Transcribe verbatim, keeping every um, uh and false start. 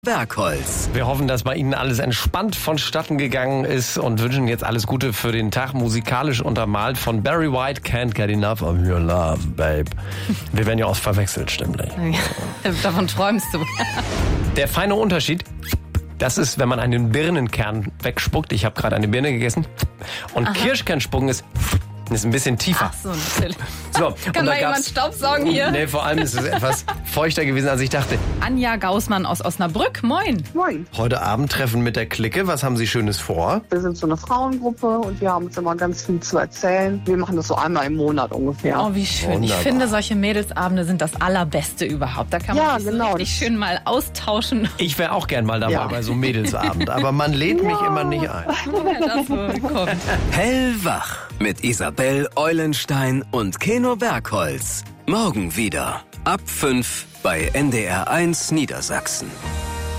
Bergholz. Wir hoffen, dass bei Ihnen alles entspannt vonstatten gegangen ist und wünschen jetzt alles Gute für den Tag. Musikalisch untermalt von Barry White, Can't Get Enough of Your Love, Babe. Wir werden ja oft verwechselt, stimmlich. Ja, davon träumst du. Der feine Unterschied, das ist, wenn man einen Birnenkern wegspuckt. Ich habe gerade eine Birne gegessen. Und Aha. Kirschkernspucken ist... ist ein bisschen tiefer. Ach so, natürlich. So, Kann mal jemand Staubsaugen hier? Nee, vor allem ist es etwas feuchter gewesen, als ich dachte. Anja Gaußmann aus Osnabrück, moin. Moin. Heute Abend Treffen mit der Clique. Was haben Sie Schönes vor? Wir sind so eine Frauengruppe und wir haben uns immer ganz viel zu erzählen. Wir machen das so einmal im Monat ungefähr. Oh, wie schön. Wunderbar. Ich finde, solche Mädelsabende sind das Allerbeste überhaupt. Da kann man Ja, sich so genau. richtig schön mal austauschen. Ich wäre auch gern mal dabei Ja. bei so einem Mädelsabend. Aber man lädt mich immer nicht ein. Woher das wohl kommt. Hellwach mit Isabel Eulenstein und Keno Bergholz. Morgen wieder ab fünf bei N D R eins Niedersachsen.